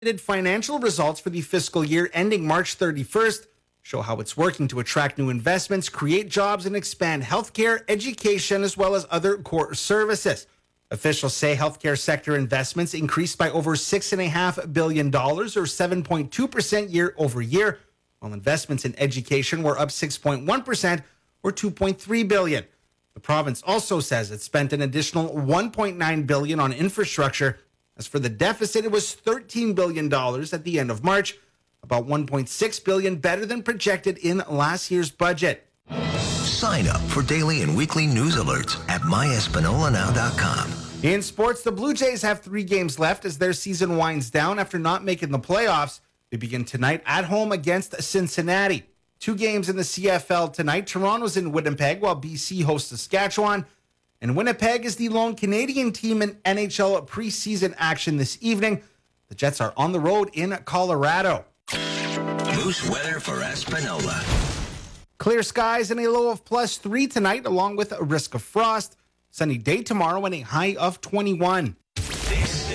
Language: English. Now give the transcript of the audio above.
Financial results for the fiscal year ending March 31st show how it's working to attract new investments, create jobs, and expand healthcare, education, as well as other core services. Officials say healthcare sector investments increased by over $6.5 billion, or 7.2% year over year, while investments in education were up 6.1%, or $2.3 billion. The province also says it spent an additional $1.9 billion on infrastructure. As for the deficit, it was $13 billion at the end of March, about $1.6 billion better than projected in last year's budget. Sign up for daily and weekly news alerts at myespanolanow.com. In sports, the Blue Jays have 3 games left as their season winds down after not making the playoffs. They begin tonight at home against Cincinnati. 2 games in the CFL tonight. Toronto's in Winnipeg while BC hosts Saskatchewan. And Winnipeg is the lone Canadian team in NHL preseason action this evening. The Jets are on the road in Colorado. Moose weather for Espanola. Clear skies and a low of +3 tonight, along with a risk of frost. Sunny day tomorrow and a high of 21.